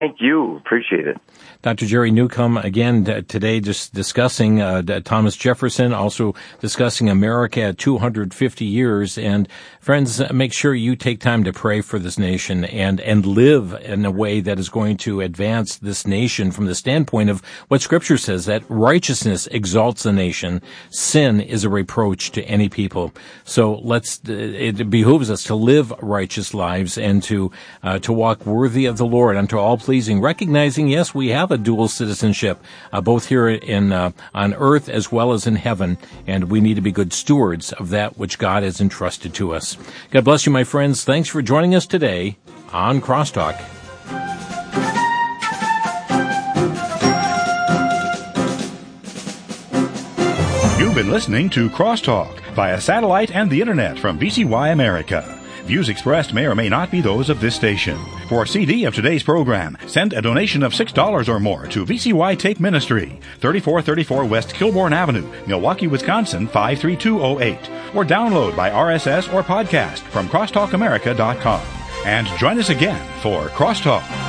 Thank you. Appreciate it. Dr. Jerry Newcomb, again, today just discussing Thomas Jefferson, also discussing America at 250 years. And friends, make sure you take time to pray for this nation and live in a way that is going to advance this nation from the standpoint of what Scripture says, that righteousness exalts a nation. Sin is a reproach to any people. So it behooves us to live righteous lives and to walk worthy of the Lord unto all pleasing, recognizing, yes, we have a dual citizenship, both here on earth as well as in heaven, and we need to be good stewards of that which God has entrusted to us. God bless you, my friends. Thanks for joining us today on Crosstalk. You've been listening to Crosstalk via satellite and the internet from VCY America. Views expressed may or may not be those of this station. For a CD of today's program, send a donation of $6 or more to VCY Tape Ministry, 3434 West Kilbourne Avenue, Milwaukee, Wisconsin, 53208, or download by RSS or podcast from crosstalkamerica.com. And join us again for Crosstalk.